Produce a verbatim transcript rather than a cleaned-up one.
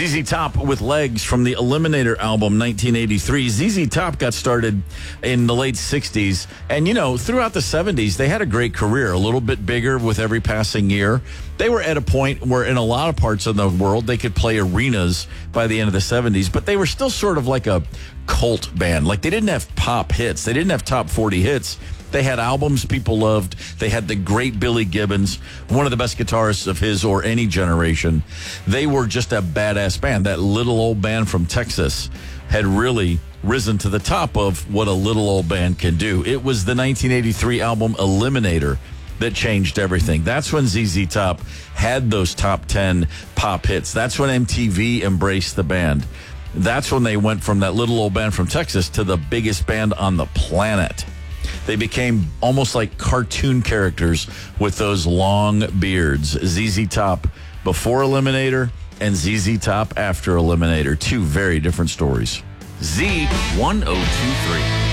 Z Z Top with Legs from the Eliminator album nineteen eighty-three. Z Z Top got started in the late sixties. And, you know, throughout the seventies, they had a great career, a little bit bigger with every passing year. They were at a point where in a lot of parts of the world, they could play arenas by the end of the seventies. But they were still sort of like a cult band. Like, they didn't have pop hits. They didn't have top forty hits. They had albums people loved. They had the great Billy Gibbons, one of the best guitarists of his or any generation. They were just a badass band. That little old band from Texas had really risen to the top of what a little old band can do. It was the nineteen eighty-three album Eliminator that changed everything. That's when Z Z Top had those top ten pop hits. That's when M T V embraced the band. That's when they went from that little old band from Texas to the biggest band on the planet. They became almost like cartoon characters with those long beards. Z Z Top before Eliminator and Z Z Top after Eliminator. Two very different stories. Z one oh two three.